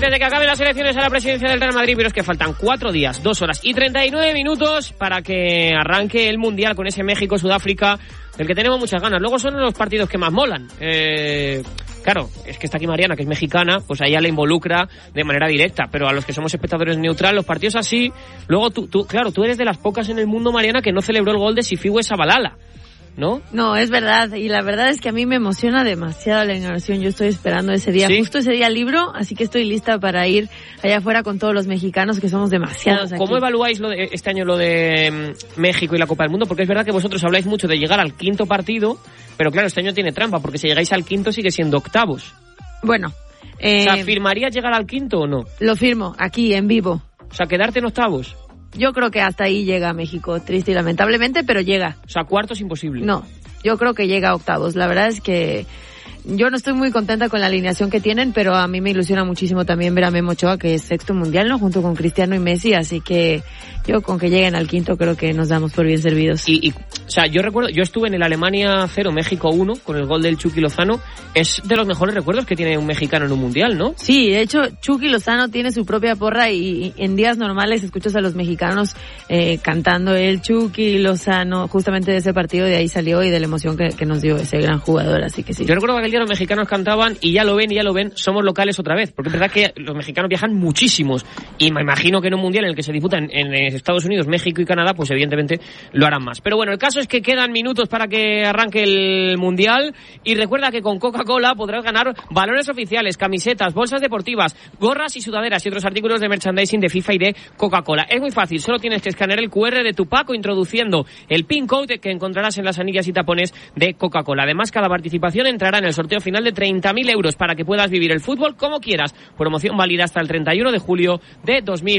antes de que acaben las elecciones a la presidencia del Real Madrid, pero es que faltan 4 días, 2 horas y 39 minutos para que arranque el Mundial con ese México-Sudáfrica, del que tenemos muchas ganas. Luego son los partidos que más molan. Claro, es que está aquí Mariana, que es mexicana, pues a ella le involucra de manera directa, pero a los que somos espectadores neutral, los partidos así, luego tú eres de las pocas en el mundo, Mariana, que no celebró el gol de Sifiwe Shabalala, ¿no? No, es verdad, y la verdad es que a mí me emociona demasiado la inauguración. Yo estoy esperando ese día, ¿sí? Justo ese día libro, así que estoy lista para ir allá afuera con todos los mexicanos, que somos demasiados aquí. ¿Cómo evaluáis este año lo de México y la Copa del Mundo? Porque es verdad que vosotros habláis mucho de llegar al 5º partido, pero claro, este año tiene trampa, porque si llegáis al 5º sigue siendo octavos. Bueno. O sea, ¿firmarías llegar al 5º o no? Lo firmo, aquí, en vivo. O sea, quedarte en octavos. Yo creo que hasta ahí llega México, triste y lamentablemente, pero llega. O sea, cuartos imposible. No, yo creo que llega a octavos. La verdad es que yo no estoy muy contenta con la alineación que tienen, pero a mí me ilusiona muchísimo también ver a Memo Ochoa, que es 6º mundial, ¿no? Junto con Cristiano y Messi, así que yo con que lleguen al 5º creo que nos damos por bien servidos. O sea, yo recuerdo, yo estuve en el Alemania 0, México 1, con el gol del Chucky Lozano. Es de los mejores recuerdos que tiene un mexicano en un mundial, ¿no? Sí, de hecho, Chucky Lozano tiene su propia porra y en días normales escuchas a los mexicanos cantando el Chucky Lozano, justamente de ese partido, de ahí salió y de la emoción que nos dio ese gran jugador, así que sí. Yo recuerdo que aquel día los mexicanos cantaban y ya lo ven, somos locales otra vez, porque es verdad que los mexicanos viajan muchísimos y me imagino que en un mundial en el que se disputan en Estados Unidos, México y Canadá, pues evidentemente lo harán más. Pero bueno, el caso es que quedan minutos para que arranque el mundial y recuerda que con Coca-Cola podrás ganar balones oficiales, camisetas, bolsas deportivas, gorras y sudaderas y otros artículos de merchandising de FIFA y de Coca-Cola. Es muy fácil, solo tienes que escanear el QR de tu pack o introduciendo el PIN code que encontrarás en las anillas y tapones de Coca-Cola. Además, cada participación entrará en el sorteo final de 30.000 euros para que puedas vivir el fútbol como quieras. Promoción válida hasta el 31 de julio de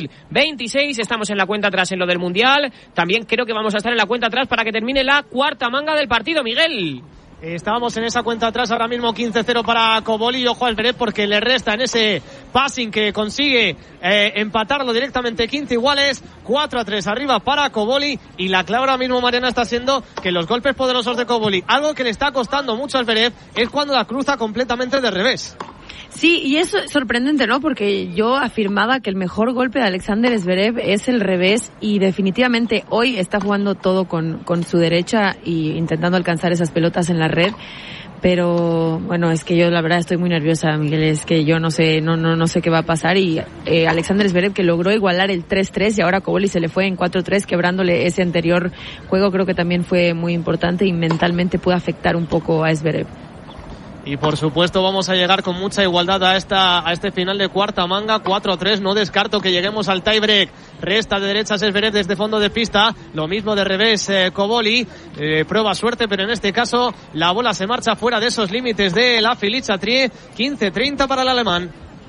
2026. Estamos en la cuenta atrás en lo del mundial. También creo que vamos a estar en la cuenta atrás para que termine la cuarta manga del partido, Miguel. Estábamos en esa cuenta atrás, ahora mismo 15-0 para Koboli y ojo al Alfred porque le resta en ese passing que consigue empatarlo directamente 15 iguales, 4-3 arriba para Koboli y la clave ahora mismo, Mariana, está siendo que los golpes poderosos de Koboli, algo que le está costando mucho al Alfred, es cuando la cruza completamente de revés. Sí, y eso es sorprendente, ¿no? Porque yo afirmaba que el mejor golpe de Alexander Zverev es el revés y definitivamente hoy está jugando todo con su derecha y intentando alcanzar esas pelotas en la red. Pero bueno, es que yo la verdad estoy muy nerviosa, Miguel, es que yo no sé qué va a pasar y Alexander Zverev, que logró igualar el 3-3 y ahora Koboli se le fue en 4-3 quebrándole ese anterior juego, creo que también fue muy importante y mentalmente puede afectar un poco a Zverev. Y por supuesto vamos a llegar con mucha igualdad a este final de cuarta manga, 4-3, no descarto que lleguemos al tiebreak. Resta de derechas Zverev desde fondo de pista, lo mismo de revés Koboli, prueba suerte, pero en este caso la bola se marcha fuera de esos límites de la Filiz-Chatrier, 15-30 para el alemán.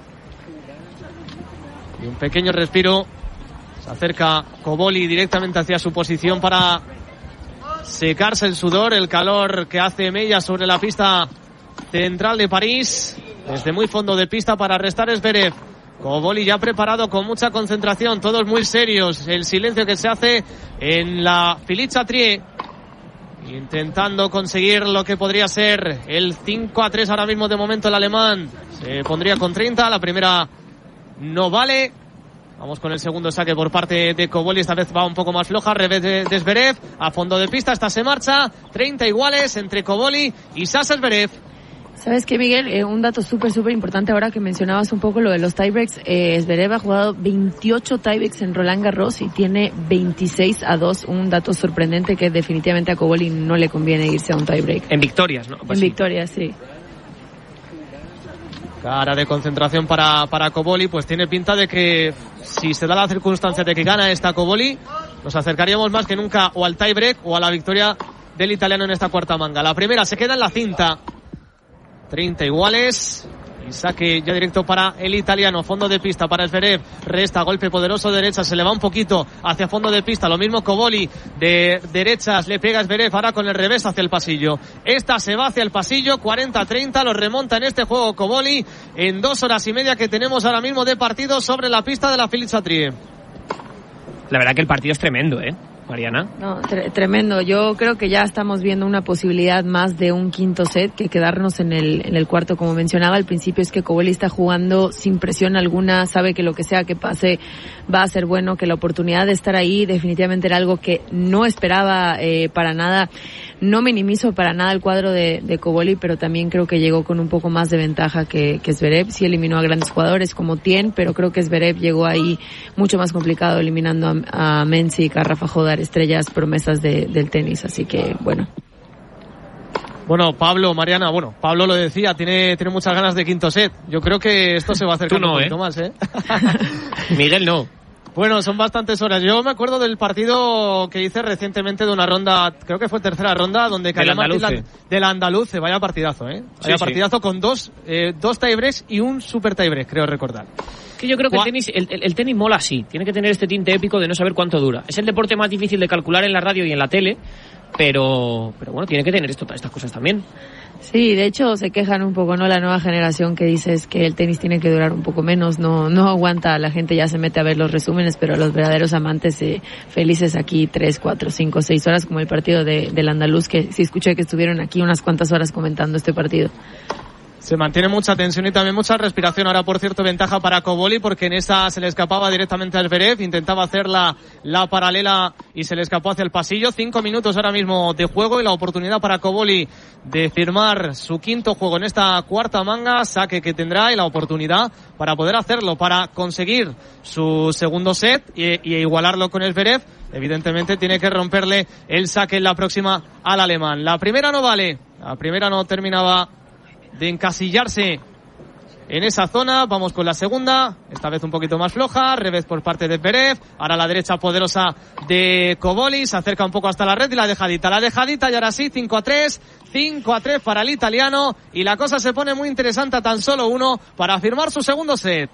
Y un pequeño respiro, se acerca Koboli directamente hacia su posición para secarse el sudor, el calor que hace mella sobre la pista central de París, desde muy fondo de pista para restar Zverev. Koboli ya preparado con mucha concentración, todos muy serios, el silencio que se hace en la Filiz-Chatrier, intentando conseguir lo que podría ser el 5-3 ahora mismo de momento el alemán, se pondría con 30, la primera no vale. Vamos con el segundo saque por parte de Koboli, esta vez va un poco más floja, revés de Zverev, a fondo de pista, esta se marcha, 30 iguales entre Koboli y Sasha Zverev. ¿Sabes qué, Miguel? Un dato súper importante ahora que mencionabas un poco lo de los tiebreaks. Zverev ha jugado 28 tiebreaks en Roland Garros y tiene 26-2. Un dato sorprendente que definitivamente a Koboli no le conviene irse a un tiebreak. En victorias, ¿no? Pues en victorias, sí. Cara de concentración para Koboli, pues tiene pinta de que si se da la circunstancia de que gana esta Koboli, nos acercaríamos más que nunca o al tiebreak o a la victoria del italiano en esta cuarta manga. La primera se queda en la cinta. 30 iguales y saque ya directo para el italiano, fondo de pista para Zverev, resta golpe poderoso de derecha, se le va un poquito hacia fondo de pista, lo mismo Koboli de derechas, le pega Zverev ahora con el revés hacia el pasillo, esta se va hacia el pasillo, 40-30, lo remonta en este juego Koboli en 2 horas y media que tenemos ahora mismo de partido sobre la pista de la Filiz-Chatrier. La verdad que el partido es tremendo, Mariana. No, tremendo. Yo creo que ya estamos viendo una posibilidad más de un quinto set que quedarnos en el cuarto. Como mencionaba al principio, es que Cobolli está jugando sin presión alguna, sabe que lo que sea que pase va a ser bueno, que la oportunidad de estar ahí definitivamente era algo que no esperaba para nada. No minimizo para nada el cuadro de Cobolli, pero también creo que llegó con un poco más de ventaja que Zverev. Sí eliminó a grandes jugadores como Tien, pero creo que Zverev llegó ahí mucho más complicado, eliminando a Mensik, a Rafa Jodar, estrellas, promesas del tenis. Así que, bueno. Bueno, Pablo, Mariana, Pablo lo decía, tiene muchas ganas de quinto set. Yo creo que esto se va a acercar un poquito más, ¿eh? Miguel no. Bueno, son bastantes horas. Yo me acuerdo del partido que hice recientemente de una ronda, creo que fue tercera ronda, donde cayó del Andaluce. Vaya partidazo, ¿eh? Vaya partidazo con dos tiebreaks y un super tiebreak, creo recordar. Que yo creo que el tenis mola así. Tiene que tener este tinte épico de no saber cuánto dura. Es el deporte más difícil de calcular en la radio y en la tele, pero bueno, tiene que tener estas cosas también. Sí, de hecho se quejan un poco, ¿no? La nueva generación que dices que el tenis tiene que durar un poco menos, no aguanta, la gente ya se mete a ver los resúmenes, pero los verdaderos amantes felices aquí 3, 4, 5, 6 horas, como el partido del Andaluz, que sí escuché que estuvieron aquí unas cuantas horas comentando este partido. Se mantiene mucha tensión y también mucha respiración. Ahora, por cierto, ventaja para Cobolli, porque en esa se le escapaba directamente a Zverev, intentaba hacer la paralela y se le escapó hacia el pasillo. 5 minutos ahora mismo de juego y la oportunidad para Cobolli de firmar su quinto juego en esta cuarta manga, saque que tendrá y la oportunidad para poder hacerlo, para conseguir su segundo set y igualarlo con el Zverev. Evidentemente tiene que romperle el saque en la próxima al alemán. La primera no vale, la primera no terminaba de encasillarse en esa zona. Vamos con la segunda, esta vez un poquito más floja, revés por parte de Zverev, ahora la derecha poderosa de Cobolli, se acerca un poco hasta la red y la dejadita y ahora sí, 5-3 para el italiano y la cosa se pone muy interesante a tan solo uno para firmar su segundo set.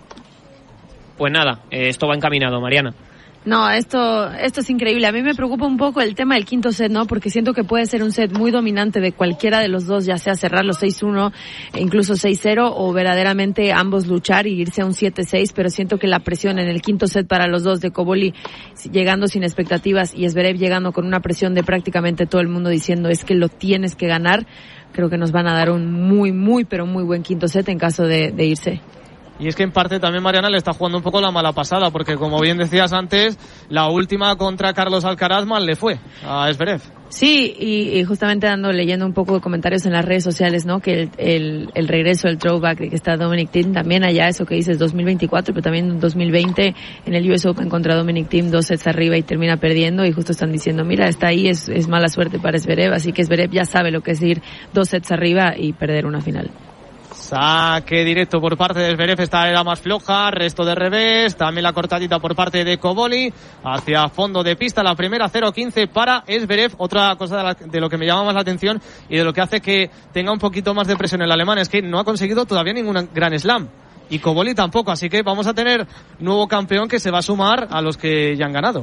Pues nada, esto va encaminado, Mariana. No, esto es increíble. A mí me preocupa un poco el tema del quinto set, ¿no? Porque siento que puede ser un set muy dominante de cualquiera de los dos, ya sea cerrarlo 6-1, incluso 6-0, o verdaderamente ambos luchar y irse a un 7-6, pero siento que la presión en el quinto set para los dos, de Cobolli llegando sin expectativas y Zverev llegando con una presión de prácticamente todo el mundo diciendo es que lo tienes que ganar, creo que nos van a dar un muy, muy, pero muy buen quinto set en caso de irse. Y es que en parte también Mariana le está jugando un poco la mala pasada, porque como bien decías antes, la última contra Carlos Alcaraz mal le fue a Zverev. Sí, y justamente leyendo un poco de comentarios en las redes sociales, ¿no? Que el regreso, el throwback de que está Dominic Thiem, también allá eso que dices 2024, pero también en 2020 en el US Open contra Dominic Thiem, 2 sets arriba y termina perdiendo, y justo están diciendo, mira, está ahí, es mala suerte para Zverev, así que Zverev ya sabe lo que es ir 2 sets arriba y perder una final. Saque directo por parte de Zverev, esta era más floja, resto de revés, también la cortadita por parte de Cobolli, hacia fondo de pista, la primera 0-15 para Zverev. Otra cosa de lo que me llama más la atención y de lo que hace que tenga un poquito más de presión el alemán es que no ha conseguido todavía ningún Grand Slam, y Cobolli tampoco, así que vamos a tener nuevo campeón que se va a sumar a los que ya han ganado.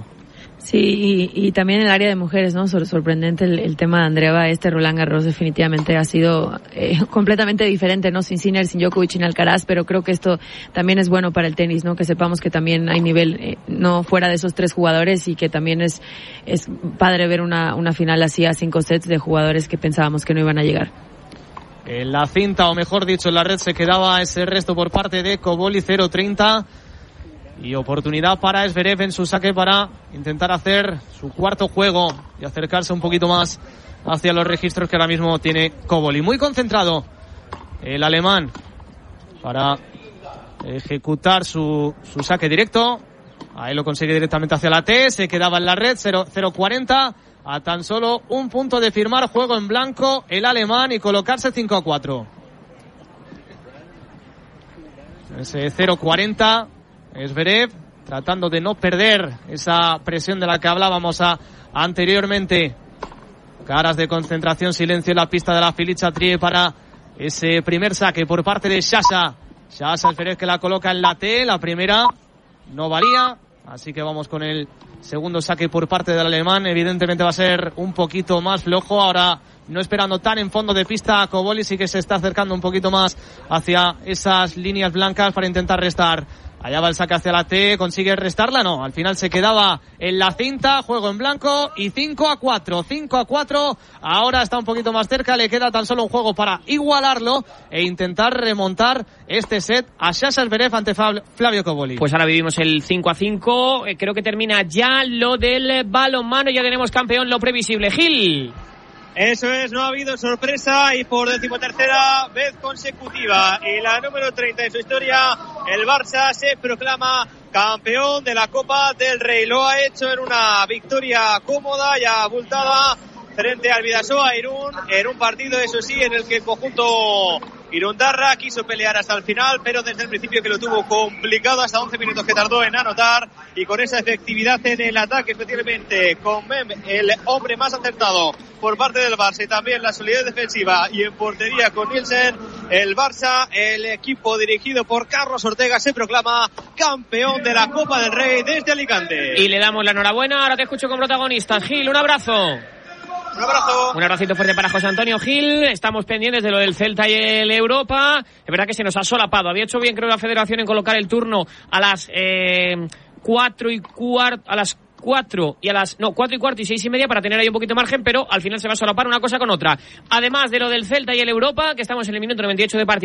Sí, y también en el área de mujeres, ¿no? Sorprendente el tema de Andreeva. Roland Garros definitivamente ha sido completamente diferente, ¿no? Sin Sinner, sin Djokovic, sin Alcaraz, pero creo que esto también es bueno para el tenis, ¿no? Que sepamos que también hay nivel no fuera de esos tres jugadores, y que también es padre ver una final así a 5 sets de jugadores que pensábamos que no iban a llegar. En la cinta, o mejor dicho, en la red se quedaba ese resto por parte de Cobolli, 0-30. Y oportunidad para Zverev en su saque para intentar hacer su cuarto juego y acercarse un poquito más hacia los registros que ahora mismo tiene Cobolli. Muy concentrado el alemán para ejecutar su saque directo. Ahí lo consigue directamente hacia la T, se quedaba en la red, 0-40, a tan solo un punto de firmar juego en blanco el alemán y colocarse 5-4. Ese 0-40... Zverev tratando de no perder esa presión de la que hablábamos anteriormente. Caras de concentración, silencio en la pista de la Philippe Chatrier para ese primer saque por parte de Sasha Zverev, que la coloca en la T. La primera no valía, así que vamos con el segundo saque por parte del alemán. Evidentemente va a ser un poquito más flojo. Ahora no esperando tan en fondo de pista, Cobolli sí que se está acercando un poquito más hacia esas líneas blancas para intentar restar Allá va el saque hacia la T, consigue restarla, no, al final se quedaba en la cinta, juego en blanco y 5-4, ahora está un poquito más cerca, le queda tan solo un juego para igualarlo e intentar remontar este set a Sasha Zverev ante Flavio Cobolli. Pues ahora vivimos el 5-5, creo que termina ya lo del balonmano, ya tenemos campeón, lo previsible. Gil. Eso es, no ha habido sorpresa y por 13ª vez consecutiva y la número 30 en su historia, el Barça se proclama campeón de la Copa del Rey. Lo ha hecho en una victoria cómoda y abultada frente al Bidasoa Irún, en un partido, eso sí, en el que el conjunto irundarra quiso pelear hasta el final, pero desde el principio que lo tuvo complicado, hasta 11 minutos que tardó en anotar, y con esa efectividad en el ataque, especialmente con Mem, el hombre más acertado por parte del Barça, y también la solidez defensiva, y en portería con Nielsen, el Barça, el equipo dirigido por Carlos Ortega, se proclama campeón de la Copa del Rey desde Alicante. Y le damos la enhorabuena, ahora te escucho con protagonistas. Gil, un abrazo. Un abrazo. Un abracito fuerte para José Antonio Gil. Estamos pendientes de lo del Celta y el Europa. Es verdad que se nos ha solapado. Había hecho bien, creo, la Federación en colocar el turno a las 4 y cuarto y 6:30 para tener ahí un poquito de margen, pero al final se va a solapar una cosa con otra. Además de lo del Celta y el Europa, que estamos en el minuto 98 de partido.